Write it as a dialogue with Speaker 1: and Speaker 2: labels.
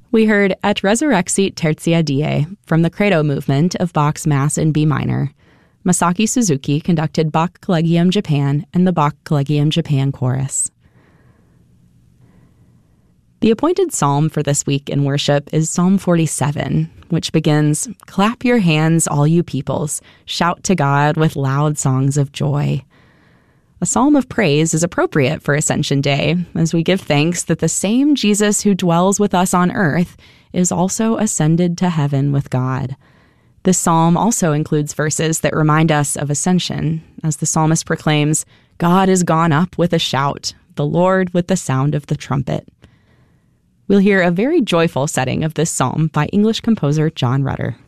Speaker 1: We heard Et Resurrexit Tertia Die from the Credo movement of Bach's Mass in B minor. Masaki Suzuki conducted Bach Collegium Japan and the Bach Collegium Japan Chorus. The appointed psalm for this week in worship is Psalm 47, which begins, "Clap your hands, all you peoples, shout to God with loud songs of joy." A psalm of praise is appropriate for Ascension Day, as we give thanks that the same Jesus who dwells with us on earth is also ascended to heaven with God. This psalm also includes verses that remind us of ascension, as the psalmist proclaims, "God is gone up with a shout, the Lord with the sound of the trumpet." We'll hear a very joyful setting of this psalm by English composer John Rutter.